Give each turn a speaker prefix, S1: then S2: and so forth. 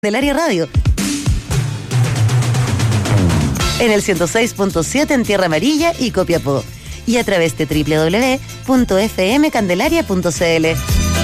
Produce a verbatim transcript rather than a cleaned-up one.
S1: Candelaria Radio. En el ciento seis punto siete en Tierra Amarilla y Copiapó. Y a través de doble u doble u doble u punto f m candelaria punto c l.